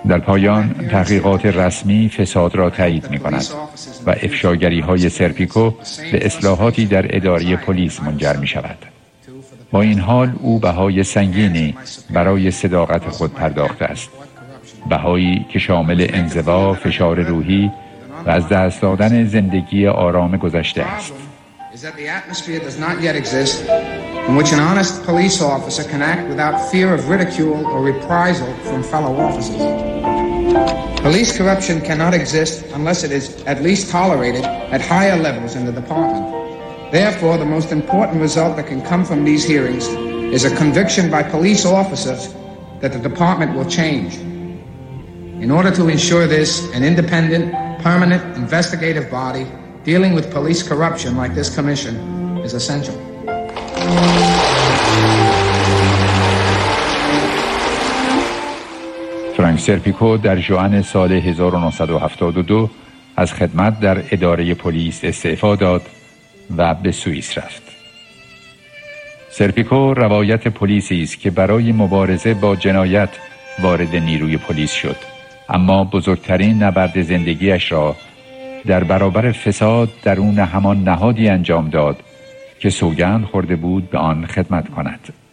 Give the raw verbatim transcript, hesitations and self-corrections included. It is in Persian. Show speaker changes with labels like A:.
A: در پایان تحقیقات رسمی فساد را تایید می کند و افشاگری های سرپیکو به اصلاحاتی در اداره پلیس منجر می شود. با این حال او بهای سنگینی برای صداقت خود پرداخته است. بهایی که شامل انزوا، فشار روحی و از دست دادن زندگی آرام گذشته است.
B: is that the atmosphere does not yet exist in which an honest police officer can act without fear of ridicule or reprisal from fellow officers. Police corruption cannot exist unless it is at least tolerated at higher levels in the department. Therefore, the most important result that can come from these hearings is a conviction by police officers that the department will change. In order to ensure this, an independent, permanent, investigative body dealing with police corruption like this commission is essential.
A: فرانک سرپیکو در ژوئن سال هزار و نهصد و هفتاد و دو از خدمت در اداره پلیس استعفا داد و به سوئیس رفت. سرپیکو روایت پلیسی است که برای مبارزه با جنایت وارد نیروی پلیس شد، اما بزرگترین نبرد زندگیش را در برابر فساد درون همان نهادی انجام داد که سوگند خورده بود به آن خدمت کند.